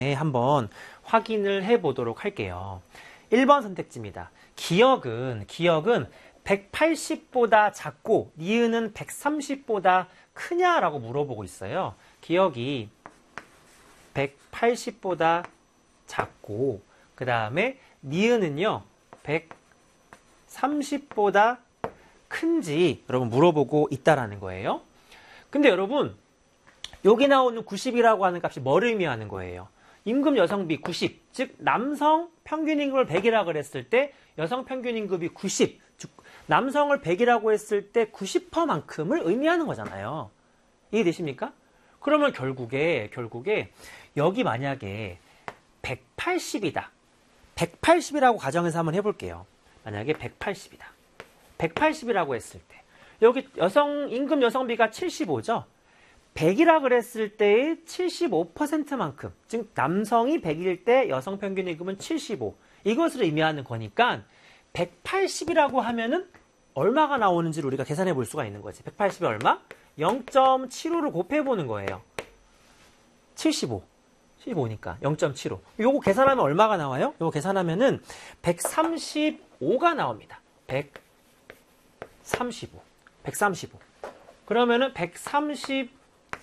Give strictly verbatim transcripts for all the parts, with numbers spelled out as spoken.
한번 확인을 해 보도록 할게요. 일 번 선택지입니다. 기억은, 기억은 백팔십보다 작고 니은은 백삼십보다 크냐라고 물어보고 있어요. 기억이 백팔십보다 작고 그 다음에 니은은요 백삼십보다 큰지 여러분 물어보고 있다라는 거예요. 근데 여러분 여기 나오는 구십이라고 하는 값이 뭘 의미하는 거예요? 임금 여성비 구십, 즉 남성 평균 임금을 백이라고 그랬을 때 여성 평균 임금이 구십, 즉 남성을 백이라고 했을 때 구십 퍼센트만큼을 의미하는 거잖아요. 이해되십니까? 그러면 결국에 결국에 여기 만약에 백팔십이다. 백팔십이라고 가정해서 한번 해볼게요. 만약에 백팔십이다. 백팔십이라고 했을 때 여기 여성 임금 여성비가 칠십오죠. 백이라 그랬을 때의 칠십오 퍼센트만큼, 즉 남성이 백일 때 여성 평균 임금은 칠십오, 이것을 의미하는 거니까 백팔십이라고 하면은 얼마가 나오는지를 우리가 계산해 볼 수가 있는 거지. 백팔십이 얼마? 영 점 칠오를 곱해 보는 거예요. 칠십오. 칠십오니까 영 점 칠오. 요거 계산하면 얼마가 나와요? 요거 계산하면은 백삼십오가 나옵니다. 백삼십오. 백삼십오. 그러면은 백삼십오가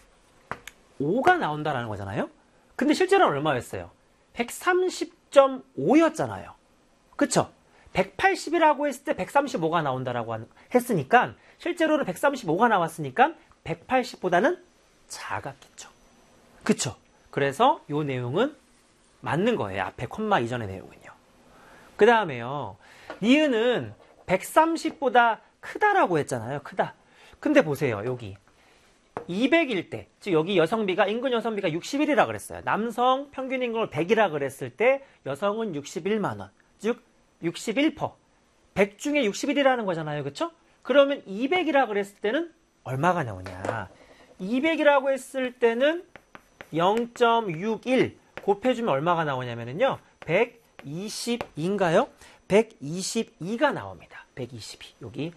나온다라는 거잖아요. 근데 실제로는 얼마였어요? 백삼십 점 오였잖아요. 그쵸? 백팔십이라고 했을 때 백삼십오가 나온다라고 했으니까 실제로는 백삼십오가 나왔으니까 백팔십보다는 작았겠죠. 그쵸? 그래서 이 내용은 맞는 거예요. 앞에 콤마 이전의 내용은요. 그 다음에요. 니은은 백삼십보다 크다라고 했잖아요. 크다. 근데 보세요. 여기 이백일 때, 즉 여기 여성비가 인근 여성비가 육십일이라 그랬어요. 남성 평균 임금을 백이라 그랬을 때 여성은 육십일만 원. 즉 육십일 퍼센트. 백 중에 육십일이라는 거잖아요. 그쵸? 그러면 이백이라 그랬을 때는 얼마가 나오냐? 이백이라고 했을 때는 영 점 육일 곱해주면 얼마가 나오냐면요. 백이십이인가요? 백이십이가 나옵니다. 백이십이. 여기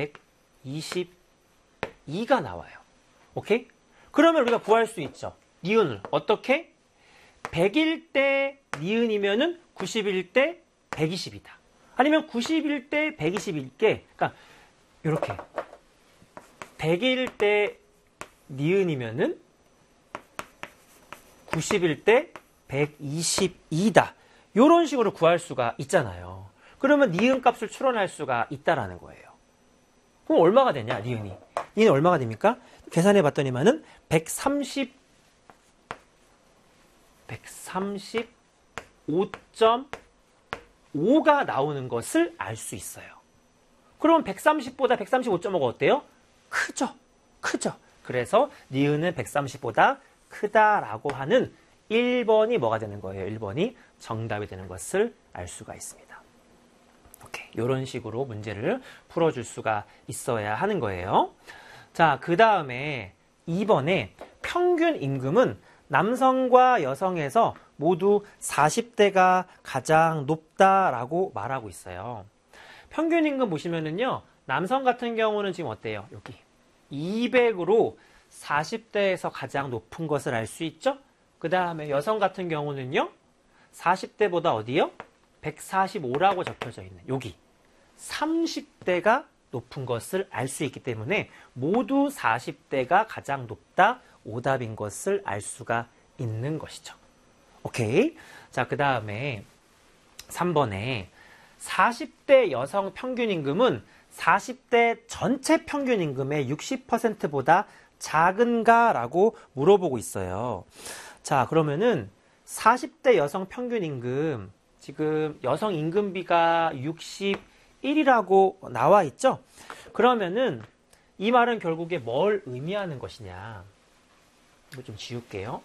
백이십이가 나와요. 오케이? 그러면 우리가 구할 수 있죠. 니은을. 어떻게? 백일 때 니은이면은 구십일 때 백이십이다. 아니면 구십일 때 백이십일게, 그러니까 이렇게 백일 때 니은이면은 구십일 때 백이십이다. 이런 식으로 구할 수가 있잖아요. 그러면 니은 값을 추론할 수가 있다라는 거예요. 그럼 얼마가 되냐, 니은이? 니은 얼마가 됩니까? 계산해 봤더니만은 백삼십, 백삼십오 점 오가 나오는 것을 알 수 있어요. 그럼 백삼십보다 백삼십오 점 오가 어때요? 크죠? 크죠? 그래서 니은은 백삼십보다 크다라고 하는 일 번이 뭐가 되는 거예요? 일 번이 정답이 되는 것을 알 수가 있습니다. 오케이. 이런 식으로 문제를 풀어줄 수가 있어야 하는 거예요. 자, 그 다음에 이 번에 평균 임금은 남성과 여성에서 모두 사십 대가 가장 높다라고 말하고 있어요. 평균 임금 보시면은요, 남성 같은 경우는 지금 어때요? 여기 이백으로 사십 대에서 가장 높은 것을 알 수 있죠? 그 다음에 여성 같은 경우는요, 사십 대보다 어디요? 백사십오라고 적혀져 있는 여기 삼십 대가 높은 것을 알 수 있기 때문에 모두 사십 대가 가장 높다, 오답인 것을 알 수가 있는 것이죠. 오케이. 자, 그 다음에 삼 번에 사십 대 여성 평균 임금은 사십 대 전체 평균 임금의 육십 퍼센트보다 작은가? 라고 물어보고 있어요. 자, 그러면은 사십 대 여성 평균 임금, 지금 여성 임금비가 육십일이라고 나와 있죠? 그러면은 이 말은 결국에 뭘 의미하는 것이냐? 이거 좀 지울게요.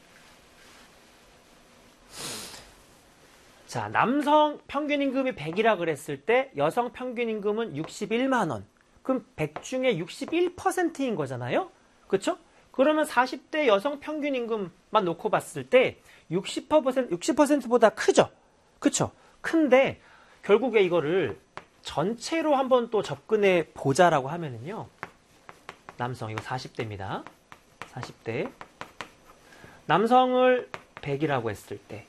자, 남성 평균 임금이 백이라 그랬을 때 여성 평균 임금은 육십일만 원. 그럼 백 중에 육십일 퍼센트인 거잖아요? 그쵸? 그러면 사십 대 여성 평균 임금만 놓고 봤을 때 육십 퍼센트, 육십 퍼센트보다 크죠? 그쵸? 큰데 결국에 이거를 전체로 한번 또 접근해 보자라고 하면은요. 남성, 이거 사십 대입니다. 사십 대. 남성을 백이라고 했을 때